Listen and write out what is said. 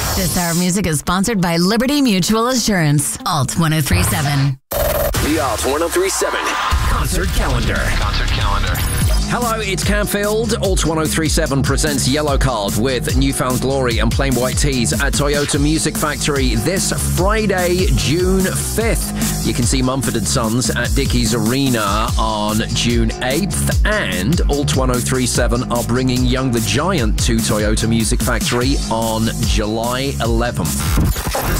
This hour of music is sponsored by Liberty Mutual Assurance. Alt 1037. The Alt 1037 Concert Calendar. Hello, it's Camfield. Alt 1037 presents Yellow Card with Newfound Glory and Plain White Tees at Toyota Music Factory this Friday, June 5th. You can see Mumford & Sons at Dickies Arena on June 8th. And Alt 1037 are bringing Young the Giant to Toyota Music Factory on July 11th.